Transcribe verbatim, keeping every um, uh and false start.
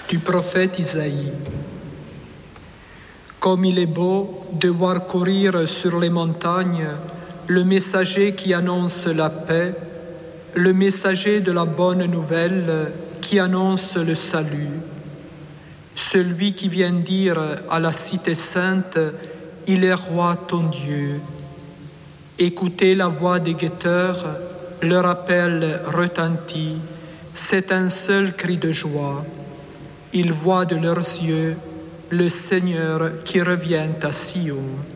Du prophète Isaïe. Comme il est beau de voir courir sur les montagnes le messager qui annonce la paix, le messager de la bonne nouvelle qui annonce le salut, celui qui vient dire à la cité sainte, il est roi ton Dieu. Écoutez la voix des guetteurs, leur appel retentit, c'est un seul cri de joie. Ils voient de leurs yeux le Seigneur qui revient à Sion.